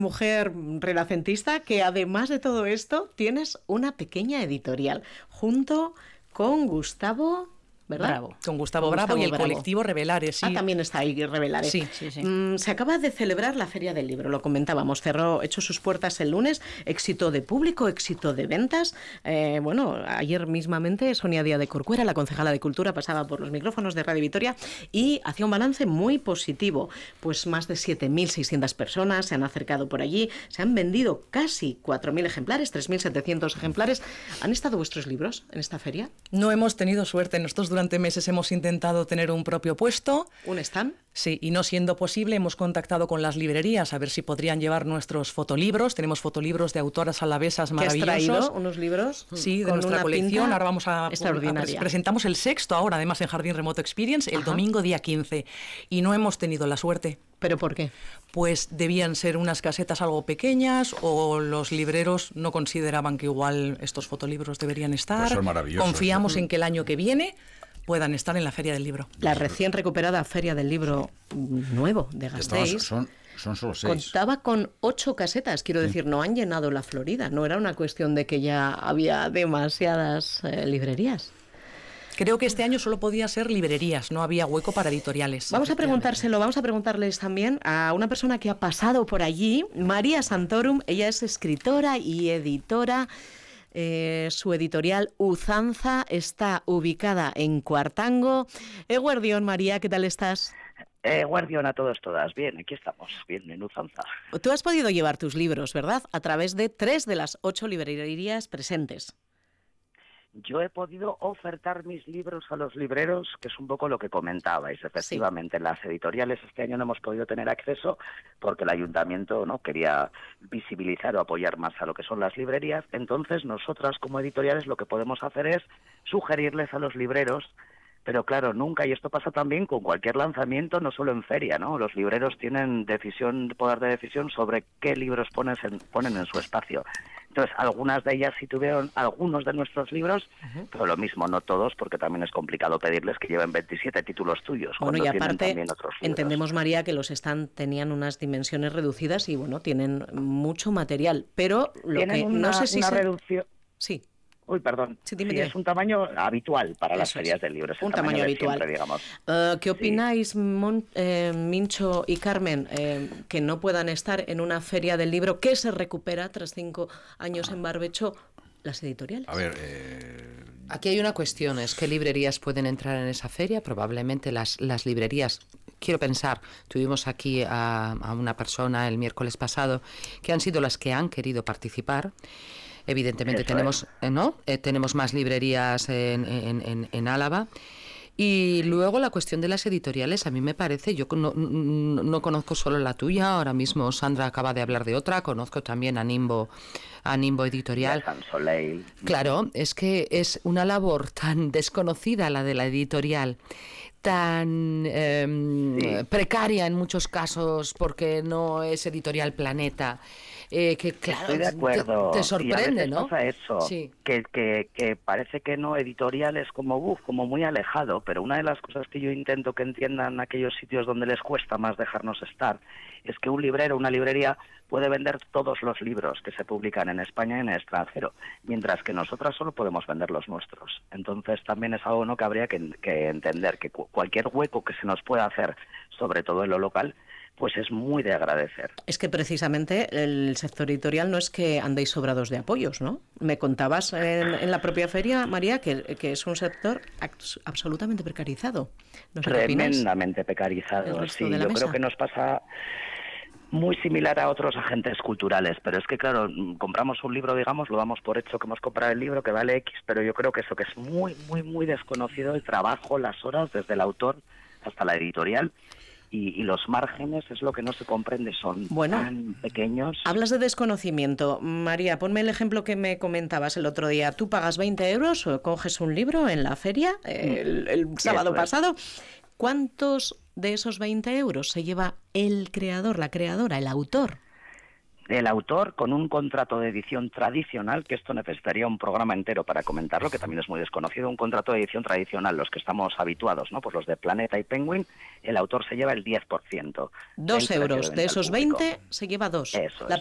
Mujer renacentista, que además de todo esto tienes una pequeña editorial junto con Gustavo, ¿verdad? Bravo. Con Gustavo Bravo y el colectivo Revelares. Sí. También está ahí Revelares. Sí. Se acaba de celebrar la Feria del Libro, lo comentábamos, echó sus puertas el lunes, éxito de público, éxito de ventas. Ayer mismamente Sonia Díaz de Corcuera, la concejala de Cultura, pasaba por los micrófonos de Radio Vitoria y hacía un balance muy positivo. Pues más de 7.600 personas se han acercado por allí, se han vendido casi 4.000 ejemplares, 3.700 ejemplares. ¿Han estado vuestros libros en esta feria? No hemos tenido suerte. Nosotros durante meses hemos intentado tener un propio puesto. ¿Un stand? Sí, y no siendo posible, hemos contactado con las librerías a ver si podrían llevar nuestros fotolibros. Tenemos fotolibros de autoras alavesas maravillosos. ¿Has traído unos libros? Sí, de nuestra colección. Ahora vamos a presentamos el 6º ahora, además en Jardín Remoto Experience, el domingo día 15. Y no hemos tenido la suerte. ¿Pero por qué? Pues debían ser unas casetas algo pequeñas o los libreros no consideraban que igual estos fotolibros deberían estar. Pues son maravillosos. Confiamos en que el año que viene puedan estar en la Feria del Libro. La recién recuperada Feria del Libro nuevo de Gasteiz son solo 6. contaba con 8 casetas, quiero decir, no han llenado la Florida, no era una cuestión de que ya había demasiadas librerías. Creo que este año solo podía ser librerías, no había hueco para editoriales. Vamos a preguntarles también a una persona que ha pasado por allí, María Santorum. Ella es escritora y editora. Su editorial Uzanza está ubicada en Cuartango. Eguerdión, María, ¿qué tal estás? Guardión a todos, todas. Bien, aquí estamos, bien, en Uzanza. Tú has podido llevar tus libros, ¿verdad? A través de 3 de las 8 librerías presentes. Yo he podido ofertar mis libros a los libreros, que es un poco lo que comentabais. Efectivamente, sí. Las editoriales este año no hemos podido tener acceso porque el ayuntamiento no quería visibilizar o apoyar más a lo que son las librerías. Entonces, nosotras como editoriales lo que podemos hacer es sugerirles a los libreros. Pero claro, nunca, y esto pasa también con cualquier lanzamiento, no solo en feria, ¿no? Los libreros tienen poder de decisión sobre qué libros ponen en su espacio. Entonces, algunas de ellas sí tuvieron algunos de nuestros libros, pero lo mismo, no todos, porque también es complicado pedirles que lleven 27 títulos tuyos. Bueno, y aparte, también otros libros. Entendemos, María, que los tenían unas dimensiones reducidas y, bueno, tienen mucho material, pero no sé si una reducción. Sí. Uy, perdón. Sí, es un tamaño habitual para las ferias del libro. Un tamaño habitual. Siempre, digamos. ¿Qué opináis, Mincho y Carmen, que no puedan estar en una feria del libro que se recupera tras 5 años en barbecho, las editoriales? A ver, aquí hay una cuestión, es qué librerías pueden entrar en esa feria. Probablemente las librerías, quiero pensar, tuvimos aquí a una persona el miércoles pasado que han sido las que han querido participar. Evidentemente tenemos más librerías en Álava. Y luego la cuestión de las editoriales, a mí me parece, yo no conozco solo la tuya, ahora mismo Sandra acaba de hablar de otra, conozco también a Nimbo Editorial. Claro, es que es una labor tan desconocida la de la editorial, tan precaria en muchos casos porque no es Editorial Planeta. Que claro, estoy de acuerdo. Te sorprende, ¿no? Pasa eso, sí. que parece que no, editorial es como muy alejado, pero una de las cosas que yo intento que entiendan aquellos sitios donde les cuesta más dejarnos estar, es que un librero, una librería, puede vender todos los libros que se publican en España y en el extranjero, mientras que nosotras solo podemos vender los nuestros. Entonces también es algo que habría que entender, que cualquier hueco que se nos pueda hacer, sobre todo en lo local, pues es muy de agradecer. Es que precisamente el sector editorial no es que andéis sobrados de apoyos, ¿no? Me contabas en la propia feria, María, que es un sector absolutamente precarizado. No sé tremendamente precarizado, sí. Yo creo que nos pasa muy similar a otros agentes culturales, pero es que claro, compramos un libro, digamos, lo damos por hecho que hemos comprado el libro, que vale X, pero yo creo que eso que es muy, muy, muy desconocido, el trabajo, las horas, desde el autor hasta la editorial. Y los márgenes es lo que no se comprende, son tan pequeños. Hablas de desconocimiento. María, ponme el ejemplo que me comentabas el otro día. Tú pagas 20 euros o coges un libro en la feria el sábado pasado. ¿Cuántos de esos 20 euros se lleva el creador, la creadora, el autor? El autor, con un contrato de edición tradicional, que esto necesitaría un programa entero para comentarlo, que también es muy desconocido, un contrato de edición tradicional, los que estamos habituados, ¿no? Pues los de Planeta y Penguin, el autor se lleva el 10%. 2 euros. De esos 20 se lleva 2. Eso La es.